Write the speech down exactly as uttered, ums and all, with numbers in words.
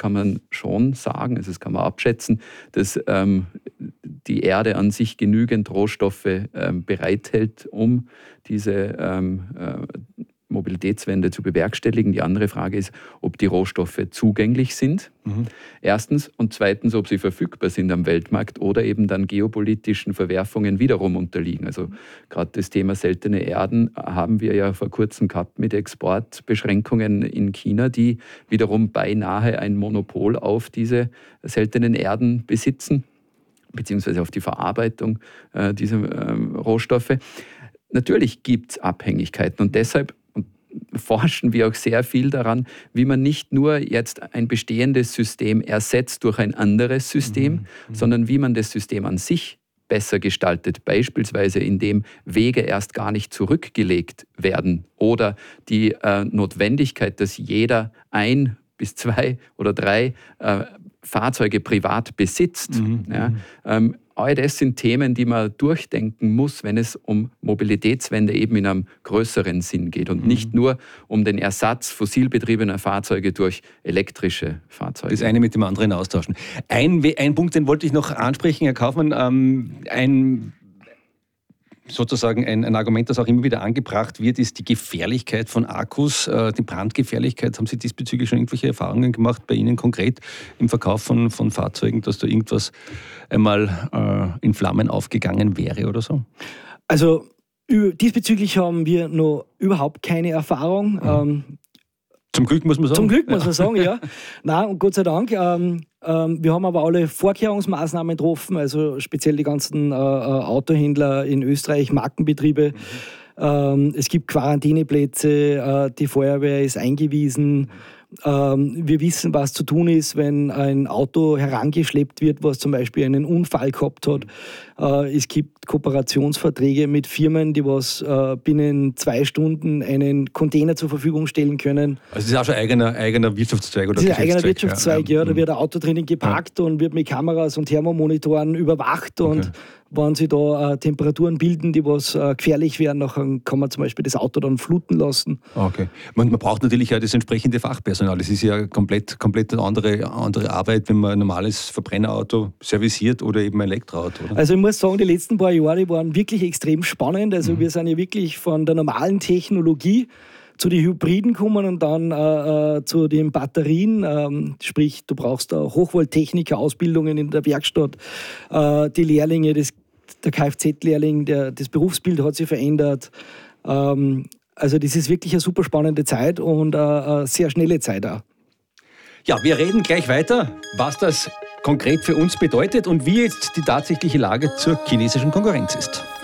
kann man schon sagen, also das kann man abschätzen, dass ähm, die Erde an sich genügend Rohstoffe ähm, bereithält, um diese ähm, äh, Mobilitätswende zu bewerkstelligen. Die andere Frage ist, ob die Rohstoffe zugänglich sind. Mhm. Erstens. Und zweitens, ob sie verfügbar sind am Weltmarkt oder eben dann geopolitischen Verwerfungen wiederum unterliegen. Also gerade das Thema seltene Erden haben wir ja vor kurzem gehabt mit Exportbeschränkungen in China, die wiederum beinahe ein Monopol auf diese seltenen Erden besitzen, beziehungsweise auf die Verarbeitung äh, dieser äh, Rohstoffe. Natürlich gibt es Abhängigkeiten und deshalb forschen wir auch sehr viel daran, wie man nicht nur jetzt ein bestehendes System ersetzt durch ein anderes System, mhm, sondern wie man das System an sich besser gestaltet, beispielsweise indem Wege erst gar nicht zurückgelegt werden oder die äh, Notwendigkeit, dass jeder ein bis zwei oder drei äh, Fahrzeuge privat besitzt. Mhm, ja, ähm, all das sind Themen, die man durchdenken muss, wenn es um Mobilitätswende eben in einem größeren Sinn geht und mhm. nicht nur um den Ersatz fossilbetriebener Fahrzeuge durch elektrische Fahrzeuge. Das eine mit dem anderen austauschen. Ein, ein Punkt, den wollte ich noch ansprechen, Herr Kaufmann. Ähm, ein sozusagen ein, ein Argument, das auch immer wieder angebracht wird, ist die Gefährlichkeit von Akkus, äh, die Brandgefährlichkeit. Haben Sie diesbezüglich schon irgendwelche Erfahrungen gemacht bei Ihnen konkret im Verkauf von, von Fahrzeugen, dass da irgendwas einmal äh, in Flammen aufgegangen wäre oder so? Also diesbezüglich haben wir noch überhaupt keine Erfahrung. Mhm. Ähm, Zum Glück muss man sagen. Zum Glück muss man sagen, ja. Nein, und Gott sei Dank. Ähm, ähm, wir haben aber alle Vorkehrungsmaßnahmen getroffen, also speziell die ganzen äh, Autohändler in Österreich, Markenbetriebe. Mhm. Ähm, es gibt Quarantäneplätze, äh, die Feuerwehr ist eingewiesen. Ähm, wir wissen, was zu tun ist, wenn ein Auto herangeschleppt wird, was zum Beispiel einen Unfall gehabt hat. Äh, es gibt Kooperationsverträge mit Firmen, die was äh, binnen zwei Stunden einen Container zur Verfügung stellen können. Also das ist auch schon ein eigener, eigener Wirtschaftszweig oder Das ist ein eigener Wirtschaftszweig, ja. ja. Da Mhm. wird ein Auto drinnen geparkt ja. und wird mit Kameras und Thermomonitoren überwacht und okay. wenn sie da äh, Temperaturen bilden, die was äh, gefährlich wären, dann kann man zum Beispiel das Auto dann fluten lassen. Okay. Man, man braucht natürlich ja das entsprechende Fachpersonal. Das ist ja komplett, komplett eine andere, andere Arbeit, wenn man ein normales Verbrennerauto serviciert oder eben ein Elektroauto. Oder? Also ich muss sagen, die letzten paar Jahre die waren wirklich extrem spannend. Also mhm. wir sind ja wirklich von der normalen Technologie zu den Hybriden kommen und dann äh, zu den Batterien. Ähm, sprich, du brauchst da Hochvolttechniker-Ausbildungen in der Werkstatt. Äh, die Lehrlinge, das, der Kfz-Lehrling, der, das Berufsbild hat sich verändert. Ähm, also das ist wirklich eine super spannende Zeit und äh, eine sehr schnelle Zeit auch. Ja, wir reden gleich weiter, was das konkret für uns bedeutet und wie jetzt die tatsächliche Lage zur chinesischen Konkurrenz ist.